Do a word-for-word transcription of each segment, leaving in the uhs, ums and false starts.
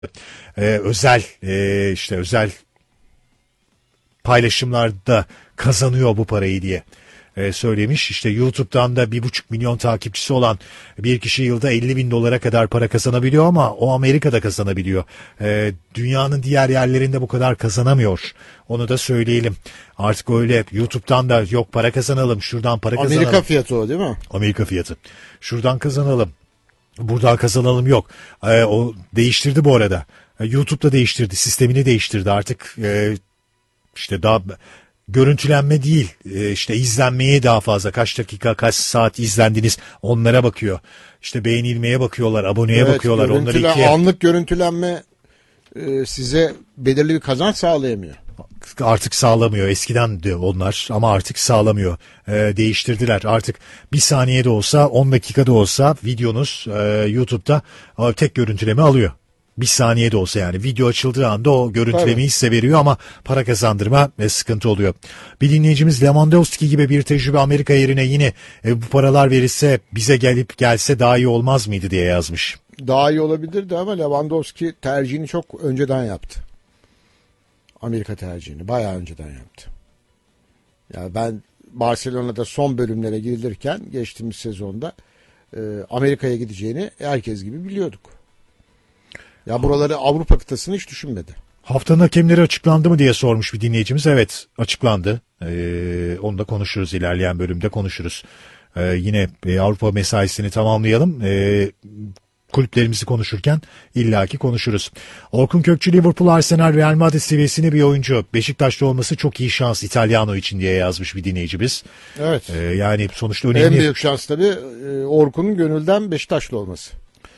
Ee, özel e, işte özel paylaşımlarda kazanıyor bu parayı diye e, söylemiş. İşte YouTube'dan da bir buçuk milyon takipçisi olan bir kişi yılda elli bin dolara kadar para kazanabiliyor ama o Amerika'da kazanabiliyor. E, dünyanın diğer yerlerinde bu kadar kazanamıyor. Onu da söyleyelim. Artık öyle YouTube'dan da yok para kazanalım, şuradan para kazanalım. Amerika fiyatı o değil mi? Amerika fiyatı. Şuradan kazanalım, buradan kazanalım yok. E, o değiştirdi bu arada. E, YouTube'da değiştirdi, sistemini değiştirdi artık. E, işte daha görüntülenme değil, e, işte izlenmeye daha fazla, kaç dakika kaç saat izlendiniz onlara bakıyor. İşte beğenilmeye bakıyorlar, aboneye Evet, bakıyorlar. Onları ikiye... Anlık görüntülenme e, size belirli bir kazanç sağlayamıyor. Artık sağlamıyor. Eskiden de onlar ama artık sağlamıyor. E, değiştirdiler. Artık bir saniyede olsa, on dakikada olsa videonuz e, YouTube'da e, tek görüntüleme alıyor. Bir saniyede olsa yani video açıldığı anda o görüntülemeyi size veriyor ama para kazandırma ve sıkıntı oluyor. Bir dinleyicimiz Lewandowski gibi bir tecrübe Amerika yerine yine e, bu paralar verirse bize gelip gelse daha iyi olmaz mıydı diye yazmış. Daha iyi olabilirdi ama Lewandowski tercihini çok önceden yaptı. Amerika tercihini bayağı önceden yaptı. Yani ben Barcelona'da son bölümlere girilirken geçtiğimiz sezonda e, Amerika'ya gideceğini herkes gibi biliyorduk. Ya buraları Avrupa kıtasını hiç düşünmedi. Haftanın hakemleri açıklandı mı diye sormuş bir dinleyicimiz. Evet, açıklandı. Ee, onu da konuşuruz, ilerleyen bölümde konuşuruz. Ee, yine e, Avrupa mesaisini tamamlayalım. Ee, kulüplerimizi konuşurken illaki konuşuruz. Orkun Kökçü Liverpool, Arsenal, Real Madrid seviyesinde bir oyuncu. Beşiktaş'ta olması çok iyi şans İtalyano için diye yazmış bir dinleyicimiz. Evet. Ee, yani sonuçta önemli. En büyük şans tabii Orkun'un gönülden Beşiktaşlı olması.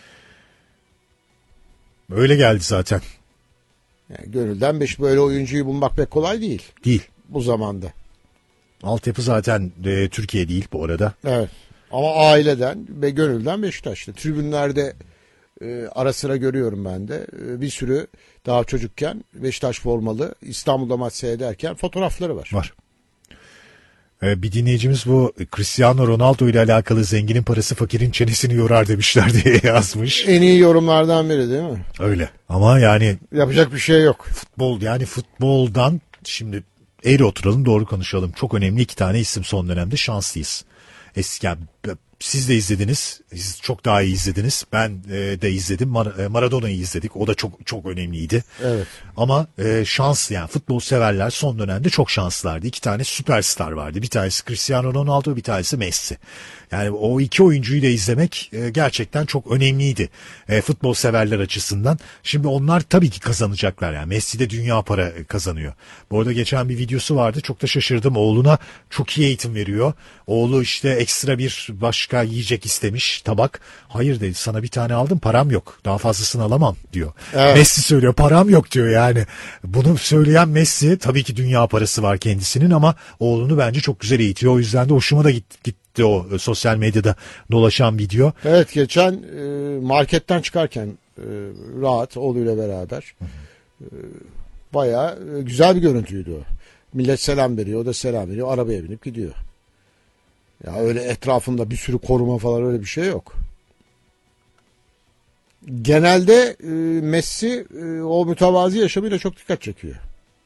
Öyle geldi zaten. Yani gönülden beş böyle oyuncuyu bulmak pek kolay değil. Değil. Bu zamanda. Altyapı zaten e, Türkiye değil bu arada. Evet. Ama aileden ve gönülden Beşiktaşlı. Tribünlerde e, ara sıra görüyorum ben de. E, bir sürü daha çocukken Beşiktaş formalı İstanbul'da maç seyrederken fotoğrafları var. Var. Ee, bir dinleyicimiz bu Cristiano Ronaldo ile alakalı zenginin parası fakirin çenesini yorar demişler diye yazmış. En iyi yorumlardan biri değil mi? Öyle. Ama yani yapacak bir şey yok. Futbol yani futboldan şimdi eğri oturalım doğru konuşalım. Çok önemli iki tane isim son dönemde şanslıyız. Eski yani, siz de izlediniz. Siz çok daha iyi izlediniz. Ben e, de izledim. Mar- Maradona'yı izledik. O da çok çok önemliydi. Evet. Ama e, şans yani futbol severler son dönemde çok şanslılardı. İki tane süperstar vardı. Bir tanesi Cristiano Ronaldo, bir tanesi Messi. Yani o iki oyuncuyu da izlemek e, gerçekten çok önemliydi. E, futbol severler açısından. Şimdi onlar tabii ki kazanacaklar. Yani Messi de dünya para kazanıyor. Bu arada geçen bir videosu vardı. Çok da şaşırdım. Oğluna çok iyi eğitim veriyor. Oğlu işte ekstra bir başka yiyecek istemiş, tabak. Hayır dedi, sana bir tane aldım, param yok. Daha fazlasını alamam diyor. Evet. Messi söylüyor, param yok diyor yani. Bunu söyleyen Messi, tabii ki dünya parası var kendisinin ama oğlunu bence çok güzel eğitiyor. O yüzden de hoşuma da gitti, gitti o sosyal medyada dolaşan video. Evet, geçen e, marketten çıkarken e, rahat oğluyla beraber e, bayağı e, güzel bir görüntüydü o. Millet selam veriyor, o da selam veriyor, arabaya binip gidiyor. Ya öyle etrafında bir sürü koruma falan öyle bir şey yok. Genelde e, Messi e, o mütevazi yaşamıyla çok dikkat çekiyor.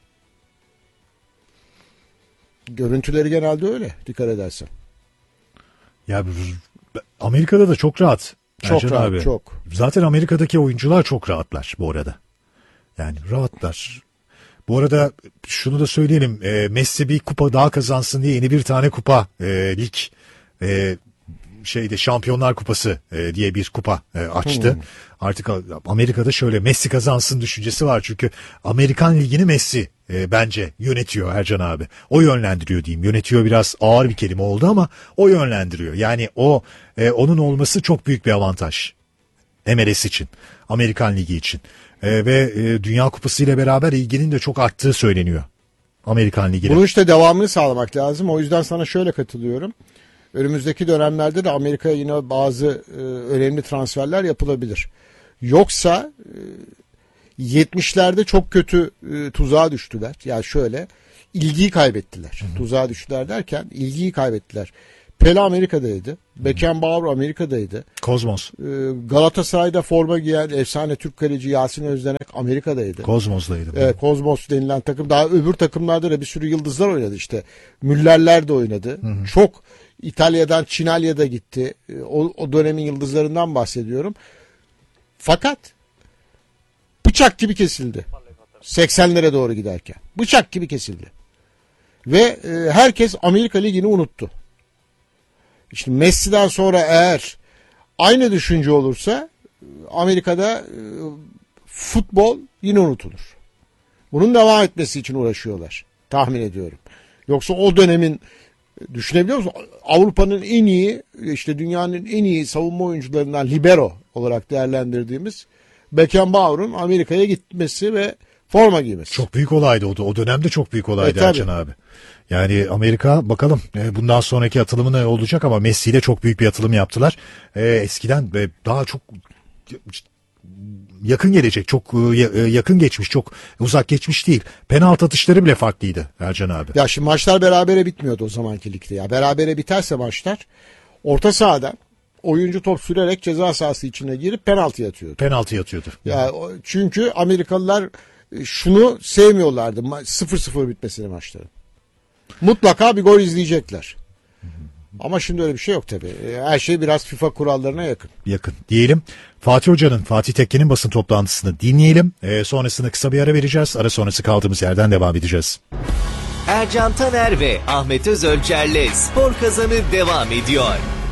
Görüntüleri genelde öyle, dikkat edersen. Ya Amerika'da da çok rahat. Çok Ercan rahat, abi. çok. Zaten Amerika'daki oyuncular çok rahatlar bu arada. Yani rahatlar. Bu arada şunu da söyleyelim. E, Messi bir kupa daha kazansın diye yeni bir tane kupa e, lig e, şeyde Şampiyonlar Kupası e, diye bir kupa e, açtı. Hmm. Artık Amerika'da şöyle Messi kazansın düşüncesi var. Çünkü Amerikan Ligi'ni Messi e, bence yönetiyor Ercan abi. O yönlendiriyor diyeyim. Yönetiyor biraz ağır bir kelime oldu ama o yönlendiriyor. Yani o e, onun olması çok büyük bir avantaj. M L S için, Amerikan Ligi için. E, ve e, Dünya Kupası ile beraber ilginin de çok arttığı söyleniyor. Amerikan Ligi'ne. Bunun işte devamını sağlamak lazım. O yüzden sana şöyle katılıyorum. Önümüzdeki dönemlerde de Amerika'ya yine bazı e, önemli transferler yapılabilir. Yoksa e, yetmişlerde çok kötü e, tuzağa düştüler. Yani şöyle ilgiyi kaybettiler. Hı hı. Tuzağa düştüler derken ilgiyi kaybettiler. Pele Amerika'daydı. Beckenbauer Amerika'daydı. Kozmos. Ee, Galatasaray'da forma giyen efsane Türk kaleci Yasin Özdenek Amerika'daydı. Kozmos'daydı. Evet, Kozmos denilen takım. Daha öbür takımlarda da bir sürü yıldızlar oynadı işte. Müllerler de oynadı. Hı hı. Çok İtalya'dan Çinalya'da gitti. O, o dönemin yıldızlarından bahsediyorum. Fakat bıçak gibi kesildi. seksenlere doğru giderken. Bıçak gibi kesildi. Ve e, herkes Amerika Ligi'ni unuttu. İşte Messi'den sonra eğer aynı düşünce olursa Amerika'da e, futbol yine unutulur. Bunun devam etmesi için uğraşıyorlar. Tahmin ediyorum. Yoksa o dönemin düşünebiliyor musun? Avrupa'nın en iyi, işte dünyanın en iyi savunma oyuncularından libero olarak değerlendirdiğimiz Beckenbauer'un Amerika'ya gitmesi ve forma giymesi. Çok büyük olaydı o da. O dönemde çok büyük olaydı e, Ercan abi. Yani Amerika bakalım bundan sonraki atılımı ne olacak ama Messi ile çok büyük bir atılım yaptılar. Ee, eskiden daha çok yakın gelecek, çok yakın geçmiş, çok uzak geçmiş değil. Penaltı atışları bile farklıydı Ercan abi. Ya şimdi maçlar berabere bitmiyordu o zamanki ligde ya. Berabere biterse maçlar orta sahadan oyuncu top sürerek ceza sahası içine girip penaltı yatıyordu. Penaltı yatıyordu. Ya çünkü Amerikalılar şunu sevmiyorlardı. sıfır sıfır bitmesini maçların. Mutlaka bir gol izleyecekler. Ama şimdi öyle bir şey yok tabii. Her şey biraz FIFA kurallarına yakın. Yakın diyelim. Fatih Hoca'nın, Fatih Tekke'nin basın toplantısını dinleyelim. Ee, sonrasında kısa bir ara vereceğiz. Ara sonrası kaldığımız yerden devam edeceğiz. Ercan Taner ve Ahmet Özölçer'le Spor Kazanı devam ediyor.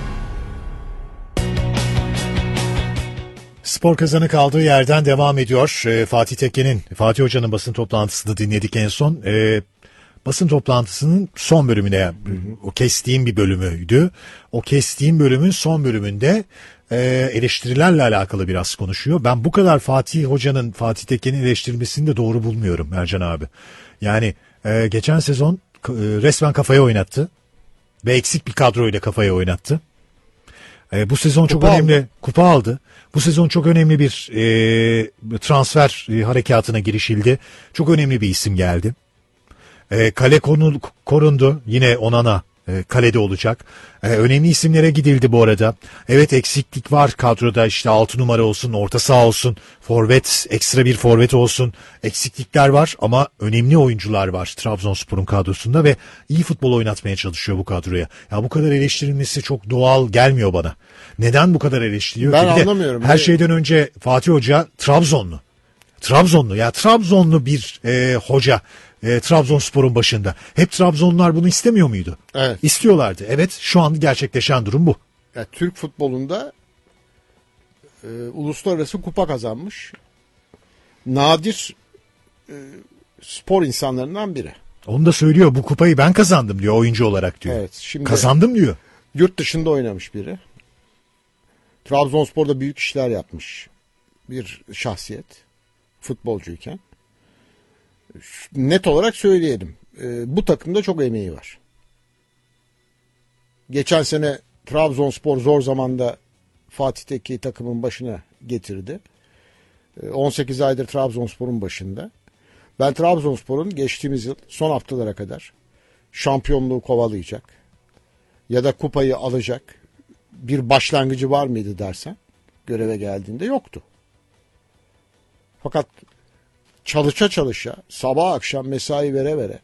Spor Kazanı kaldığı yerden devam ediyor. Ee, Fatih Tekke'nin, Fatih Hoca'nın basın toplantısını dinledik en son. Ee, basın toplantısının son bölümüne, hı hı. o kestiğim bir bölümüydü. O kestiğim bölümün son bölümünde e, eleştirilerle alakalı biraz konuşuyor. Ben bu kadar Fatih Hoca'nın, Fatih Tekke'nin eleştirilmesini de doğru bulmuyorum Ercan abi. Yani e, geçen sezon e, resmen kafaya oynattı ve eksik bir kadroyla kafaya oynattı. E, bu sezon kupa çok önemli aldı. kupa aldı. Bu sezon çok önemli bir e, transfer e, harekatına girişildi. Çok önemli bir isim geldi. E, kale konu, korundu. Yine Onana e, kalede olacak. E, önemli isimlere gidildi bu arada. Evet, eksiklik var kadroda, işte altı numara olsun, orta saha olsun, forvet, ekstra bir forvet olsun. Eksiklikler var ama önemli oyuncular var Trabzonspor'un kadrosunda ve iyi futbol oynatmaya çalışıyor bu kadroya. Ya bu kadar eleştirilmesi çok doğal gelmiyor bana. Neden bu kadar eleştiriliyor ben ki? anlamıyorum. Her şeyden önce Fatih Hoca Trabzonlu. Trabzonlu ya Trabzonlu bir e, hoca e, Trabzonspor'un başında. Hep Trabzonlular bunu istemiyor muydu? Evet. İstiyorlardı. Evet, şu an gerçekleşen durum bu. Ya, Türk futbolunda e, uluslararası kupa kazanmış nadir e, spor insanlarından biri. Onu da söylüyor, bu kupayı ben kazandım diyor oyuncu olarak diyor. Evet, şimdi kazandım diyor. Yurt dışında oynamış biri. Trabzonspor'da büyük işler yapmış bir şahsiyet. Futbolcuyken. Net olarak söyleyelim. E, bu takımda çok emeği var. Geçen sene Trabzonspor zor zamanda Fatih Tekke'yi takımın başına getirdi. E, on sekiz aydır Trabzonspor'un başında. Ben Trabzonspor'un geçtiğimiz yıl son haftalara kadar şampiyonluğu kovalayacak ya da kupayı alacak bir başlangıcı var mıydı dersen, göreve geldiğinde yoktu. Fakat çalışa çalışa, sabah akşam mesai vere vere,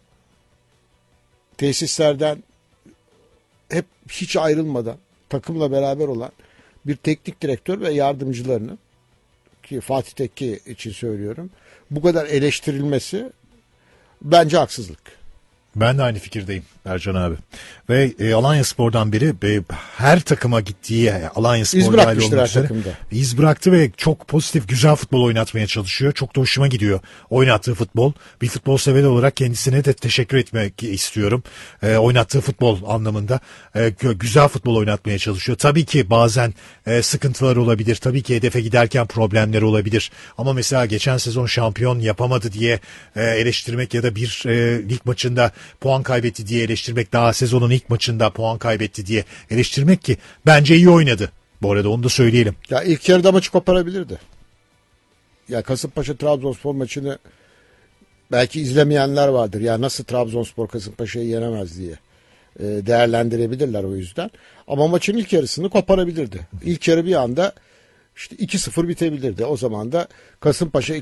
tesislerden hep hiç ayrılmadan takımla beraber olan bir teknik direktör ve yardımcılarının, ki Fatih Tekke için söylüyorum, bu kadar eleştirilmesi bence haksızlık. Ben de aynı fikirdeyim Ercan abi. Ve e, Alanyaspor'dan biri e, her takıma gittiği e, Alanyaspor iz bırakmıştır her takımda. İz bıraktı ve çok pozitif, güzel futbol oynatmaya çalışıyor. Çok da hoşuma gidiyor oynattığı futbol. Bir futbol severi olarak kendisine de teşekkür etmek istiyorum. E, oynattığı futbol anlamında e, güzel futbol oynatmaya çalışıyor. Tabii ki bazen e, sıkıntılar olabilir. Tabii ki hedefe giderken problemler olabilir. Ama mesela geçen sezon şampiyon yapamadı diye e, eleştirmek ya da bir e, lig maçında puan kaybetti diye eleştirmek, daha sezonun ilk maçında puan kaybetti diye eleştirmek, ki bence iyi oynadı. Bu arada onu da söyleyelim. Ya ilk yarıda maçı koparabilirdi. Ya Kasımpaşa Trabzonspor maçını belki izlemeyenler vardır. Ya nasıl Trabzonspor Kasımpaşa'yı yenemez diye. e, değerlendirebilirler o yüzden. Ama maçın ilk yarısını koparabilirdi. İlk yarı bir anda işte iki sıfır bitebilirdi. O zaman da Kasımpaşa